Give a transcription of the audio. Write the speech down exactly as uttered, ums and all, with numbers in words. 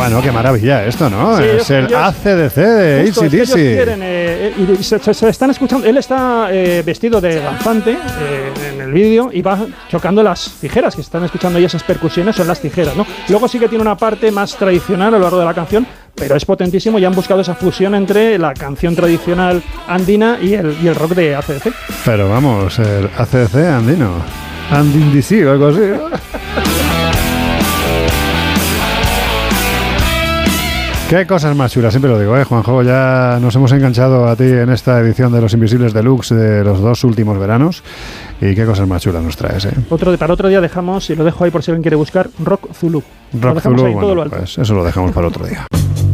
Bueno, qué maravilla esto, ¿no? Sí, es el ellos, A C D C de justo, A C D es que ellos quieren, eh, y se, se, se están escuchando. Él está eh, vestido de danzante eh, en el vídeo y va chocando las tijeras, que están escuchando ahí esas percusiones, son las tijeras, ¿no? Luego sí que tiene una parte más tradicional a lo largo de la canción, pero es potentísimo y han buscado esa fusión entre la canción tradicional andina y el, y el rock de A C D C. Pero vamos, el A C D C andino. Andindisi o algo así, ¿no? Qué cosas más chulas, siempre lo digo, ¿eh, Juanjo? Ya nos hemos enganchado a ti en esta edición de Los Invisibles Deluxe de los dos últimos veranos. Y qué cosas más chulas nos traes, ¿eh? Otro, para otro día dejamos, y lo dejo ahí por si alguien quiere buscar, Rock Zulu. Rock Zulu, ahí, bueno, pues eso lo dejamos para otro día.